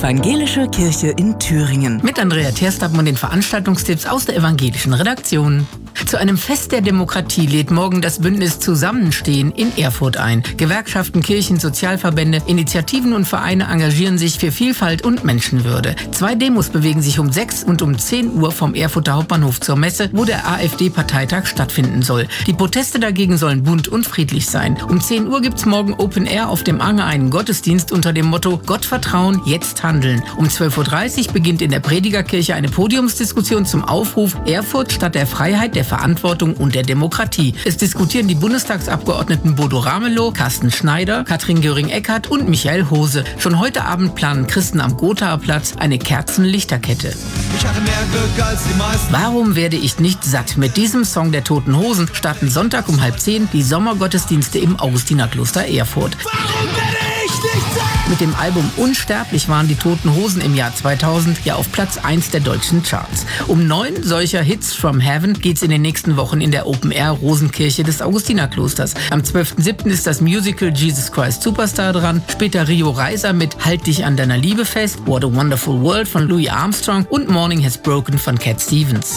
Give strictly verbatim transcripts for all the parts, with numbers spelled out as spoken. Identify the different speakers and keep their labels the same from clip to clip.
Speaker 1: Evangelische Kirche in Thüringen.
Speaker 2: Mit Andrea Terstappen und den Veranstaltungstipps aus der evangelischen Redaktion. Zu einem Fest der Demokratie lädt morgen das Bündnis Zusammenstehen in Erfurt ein. Gewerkschaften, Kirchen, Sozialverbände, Initiativen und Vereine engagieren sich für Vielfalt und Menschenwürde. Zwei Demos bewegen sich um sechs und um zehn Uhr vom Erfurter Hauptbahnhof zur Messe, wo der AfD-Parteitag stattfinden soll. Die Proteste dagegen sollen bunt und friedlich sein. Um zehn Uhr gibt's morgen Open Air auf dem Anger einen Gottesdienst unter dem Motto Gott vertrauen, jetzt handeln. Um zwölf Uhr dreißig beginnt in der Predigerkirche eine Podiumsdiskussion zum Aufruf Erfurt statt der Freiheit, der Verantwortung und der Demokratie. Es diskutieren die Bundestagsabgeordneten Bodo Ramelow, Carsten Schneider, Katrin Göring-Eckardt und Michael Hose. Schon heute Abend planen Christen am Gothaer Platz eine Kerzenlichterkette.
Speaker 3: Ich hatte mehr Glück als die meisten.
Speaker 2: Warum werde ich nicht satt? Mit diesem Song der Toten Hosen starten Sonntag um halb zehn die Sommergottesdienste im Augustinerkloster Erfurt.
Speaker 3: Warum werde ich nicht satt?
Speaker 2: Mit dem Album Unsterblich waren die Toten Hosen im Jahr zweitausend ja auf Platz eins der deutschen Charts. Um neun solcher Hits from Heaven geht's in den nächsten Wochen in der Open Air Rosenkirche des Augustinerklosters. Am zwölften siebten ist das Musical Jesus Christ Superstar dran, später Rio Reiser mit Halt dich an deiner Liebe fest, What a Wonderful World von Louis Armstrong und Morning Has Broken von Cat Stevens.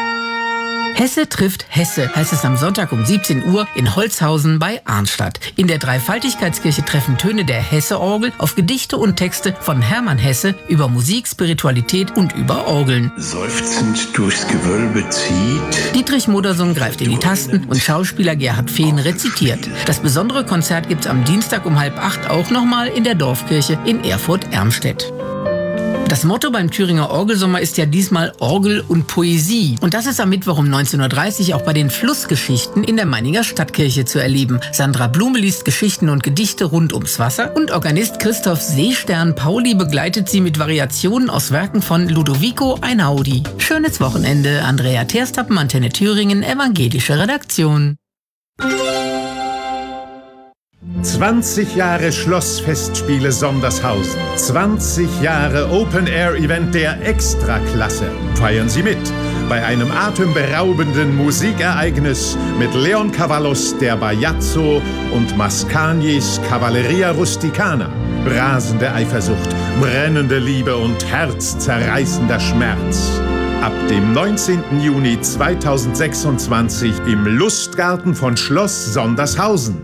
Speaker 2: Hesse trifft Hesse, heißt es am Sonntag um siebzehn Uhr in Holzhausen bei Arnstadt. In der Dreifaltigkeitskirche treffen Töne der Hesse-Orgel auf Gedichte und Texte von Hermann Hesse über Musik, Spiritualität und über Orgeln.
Speaker 4: Seufzend durchs Gewölbe zieht.
Speaker 2: Dietrich Modersohn greift in die Tasten und Schauspieler Gerhard Fehn rezitiert. Das besondere Konzert gibt's am Dienstag um halb acht auch nochmal in der Dorfkirche in Erfurt-Ermstedt. Das Motto beim Thüringer Orgelsommer ist ja diesmal Orgel und Poesie. Und das ist am Mittwoch um neunzehn Uhr dreißig auch bei den Flussgeschichten in der Meininger Stadtkirche zu erleben. Sandra Blume liest Geschichten und Gedichte rund ums Wasser und Organist Christoph Seestern Pauli begleitet sie mit Variationen aus Werken von Ludovico Einaudi. Schönes Wochenende. Andrea Terstappen, Antenne Thüringen, evangelische Redaktion.
Speaker 5: zwanzig Jahre Schlossfestspiele Sondershausen. zwanzig Jahre Open-Air-Event der Extraklasse. Feiern Sie mit bei einem atemberaubenden Musikereignis mit Leon Cavallos, der Bajazzo und Mascagnis Cavalleria Rusticana. Rasende Eifersucht, brennende Liebe und herzzerreißender Schmerz. Ab dem neunzehnten Juni zweitausendsechsundzwanzig im Lustgarten von Schloss Sondershausen.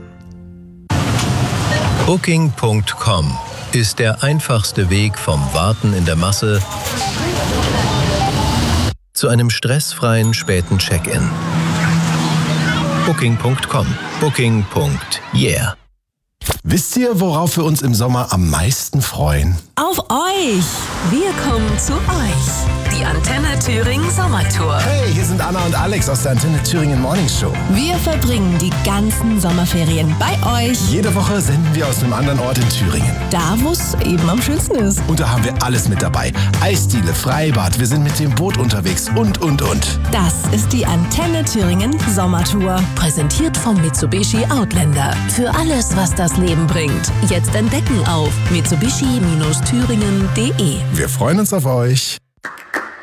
Speaker 6: Booking Punkt com ist der einfachste Weg vom Warten in der Masse zu einem stressfreien späten Check-in. Booking Punkt com. Booking. Yeah.
Speaker 7: Wisst ihr, worauf wir uns im Sommer am meisten freuen?
Speaker 1: Auf euch! Wir kommen zu euch. Die Antenne Thüringen Sommertour.
Speaker 7: Hey, hier sind Anna und Alex aus der Antenne Thüringen Morning Show.
Speaker 1: Wir verbringen die ganzen Sommerferien bei euch.
Speaker 7: Jede Woche senden wir aus einem anderen Ort in Thüringen.
Speaker 1: Da, wo es eben am schönsten ist.
Speaker 7: Und da haben wir alles mit dabei. Eisdiele, Freibad, wir sind mit dem Boot unterwegs und, und, und.
Speaker 1: Das ist die Antenne Thüringen Sommertour. Präsentiert vom Mitsubishi Outlander. Für alles, was das Leben bringt. Jetzt entdecken auf mitsubishi Bindestrich thüringen Punkt de.
Speaker 7: Wir freuen uns auf euch.